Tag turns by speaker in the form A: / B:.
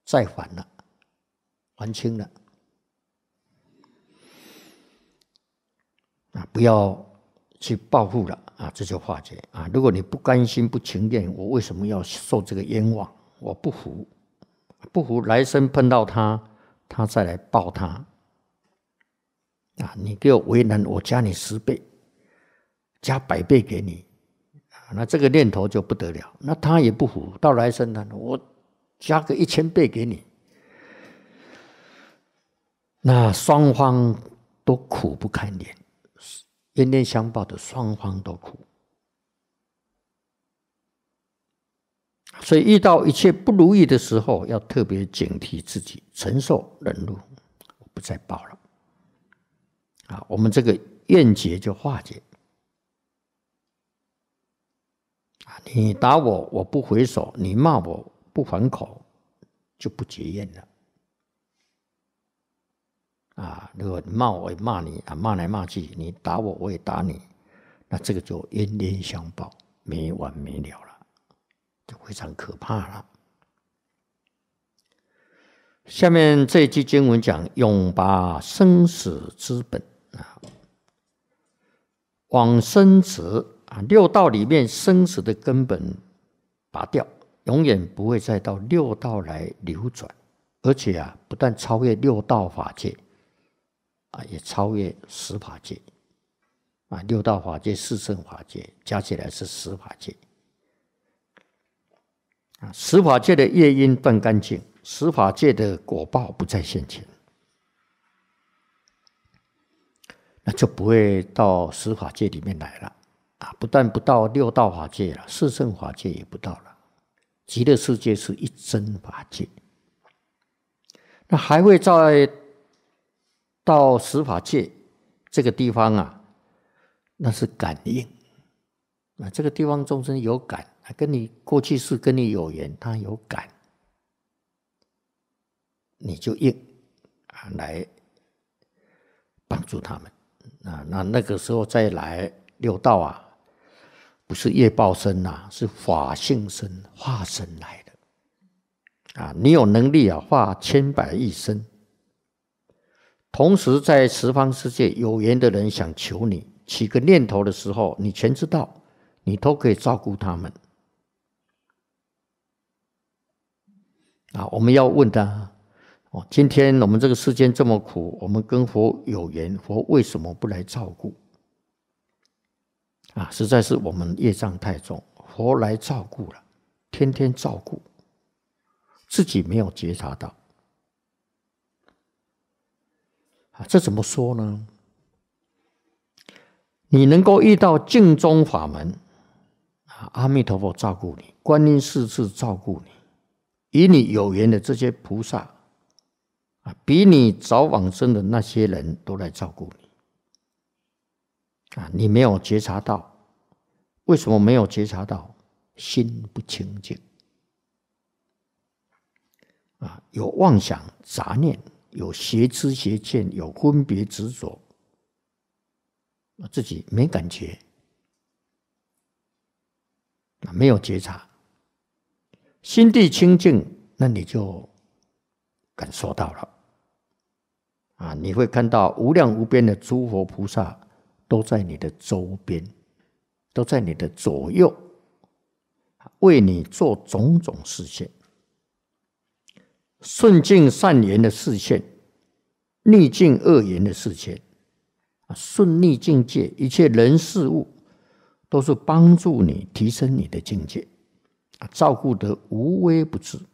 A: 再还了，还清了不要去报复了这就化解如果你不甘心不情愿，我为什么要受这个冤枉？我不服，来生碰到他，他再来报他你给我为难，我加你10倍，加100倍给你那这个念头就不得了。那他也不服，到来生呢，我加个1000倍给你，那双方都苦不堪言，冤冤相报的双方都苦。所以遇到一切不如意的时候，要特别警惕自己，承受忍辱，我不再报了我们这个怨结就化解你打我，我不回手；你骂我，不还口，就不结怨了如果你骂我，我也骂你骂来骂去，你打我，我也打你，那这个就冤冤相报，没完没了了，就非常可怕了。下面这一句经文讲，永拔生死之本往生者六道里面生死的根本拔掉，永远不会再到六道来流转，而且不但超越六道法界也超越十法界六道法界、四圣法界加起来是十法界十法界的业因断干净，十法界的果报不再现前，那就不会到十法界里面来了不但不到六道法界了，四圣法界也不到了，极乐世界是一真法界，那还会再到十法界这个地方那是感应这个地方众生有感跟你过去世跟你有缘，他有感，你就应来帮助他们那个时候再来六道不是业报身是法性身化身来的你有能力化千百亿身，同时在十方世界有缘的人想求你，起个念头的时候，你全知道，你都可以照顾他们我们要问他今天我们这个世间这么苦，我们跟佛有缘，佛为什么不来照顾实在是我们业障太重，佛来照顾了，天天照顾，自己没有觉察到这怎么说呢？你能够遇到净宗法门阿弥陀佛照顾你，观音世智照顾你，与你有缘的这些菩萨比你早往生的那些人都来照顾你你没有觉察到，为什么没有觉察到？心不清净有妄想杂念，有邪知邪见，有分别执着，自己没感觉没有觉察，心地清净，那你就感受到了你会看到无量无边的诸佛菩萨都在你的周边，都在你的左右，为你做种种示现，顺境善言的示现，逆境恶言的示现顺逆境界，一切人事物都是帮助你提升你的境界照顾得无微不至